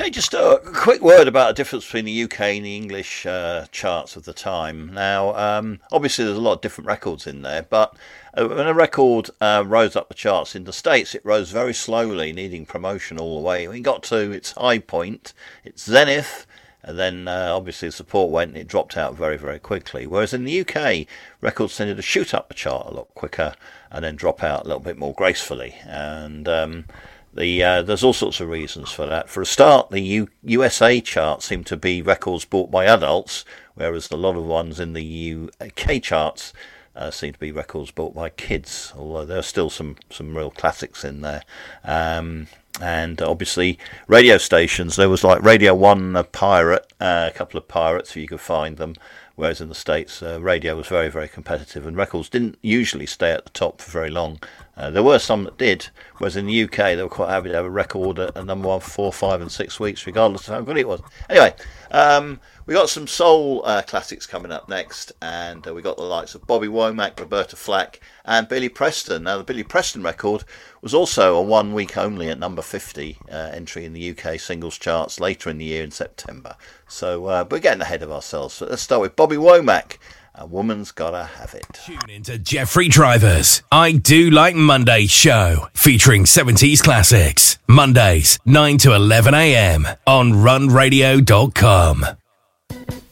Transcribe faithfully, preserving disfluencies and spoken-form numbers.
Okay, just a quick word about the difference between the U K and the English uh, charts of the time. Now, um, obviously there's a lot of different records in there, but when a record uh, rose up the charts in the States, it rose very slowly, needing promotion all the way. When it got to its high point, its zenith, and then uh, obviously the support went and it dropped out very, very quickly. Whereas in the U K, records tended to shoot up the chart a lot quicker and then drop out a little bit more gracefully. And um, the uh, there's all sorts of reasons for that. For a start, the U- USA chart seemed to be records bought by adults, whereas a lot of ones in the U K charts Uh, seem to be records bought by kids, although there are still some, some real classics in there. Um, and obviously radio stations, there was like Radio One, a pirate, uh, a couple of pirates if you could find them, whereas in the States uh, radio was very, very competitive and records didn't usually stay at the top for very long. Uh, there were some that did, whereas in the U K they were quite happy to have a record at a number one for four, five and six weeks regardless of how good it was. Anyway, um, we got some soul uh, classics coming up next, and uh, we got the likes of Bobby Womack, Roberta Flack and Billy Preston. Now the Billy Preston record was also a one week only at number fifty uh, entry in the U K singles charts later in the year in September. So uh, we're getting ahead of ourselves. So let's start with Bobby Womack. A Woman's Gotta Have It. Tune into Jeffrey Drivers I Do Like Mondays show, featuring seventies classics. Mondays, nine to eleven a.m. on run radio dot com.